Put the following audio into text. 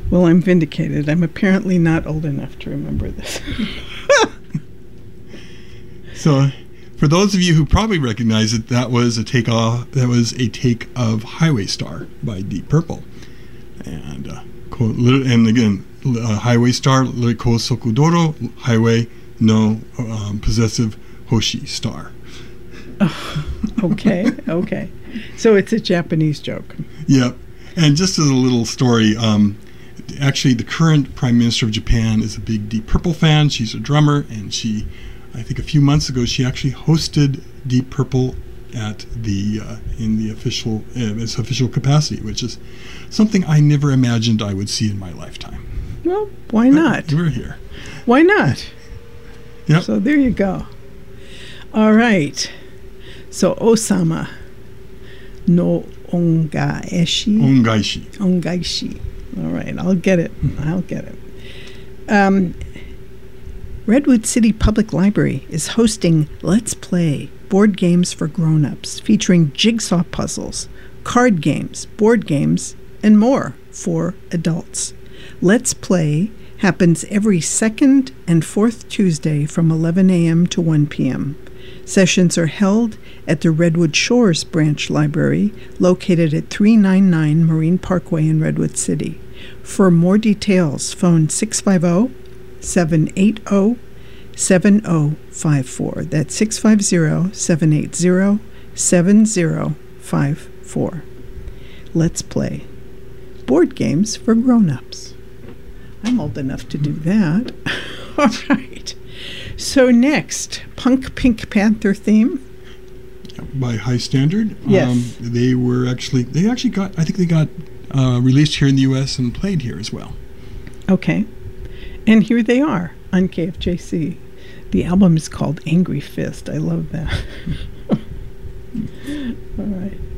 Well, I'm vindicated. I'm apparently not old enough to remember this. So, for those of you who probably recognize it, that was a take of Highway Star by Deep Purple, and again, Highway Star, Kosoku Doro, Highway no possessive Hoshi Star. Oh, okay. So it's a Japanese joke. Yep. And just as a little story, actually the current Prime Minister of Japan is a big Deep Purple fan. She's a drummer, and I think a few months ago, she actually hosted Deep Purple at in the its official capacity, which is something I never imagined I would see in my lifetime. Well, why not? We're here. Why not? Yep. So there you go. All right. So Osama no Ongaishi. Ongaishi. All right, I'll get it. Redwood City Public Library is hosting Let's Play board games for grown-ups, featuring jigsaw puzzles, card games, board games, and more for adults. Let's Play happens every second and fourth Tuesday from 11 a.m. to 1 p.m. Sessions are held at the Redwood Shores Branch Library, located at 399 Marine Parkway in Redwood City. For more details, phone 650-780-7054. That's 650-780-7054. Let's Play board games for grown-ups. I'm old enough to do that. All right. So next, Punk Pink Panther theme by High Standard. Yes. They actually got released here in the U.S. and played here as well. Okay. And here they are on KFJC. The album is called Angry Fist. I love that. All right.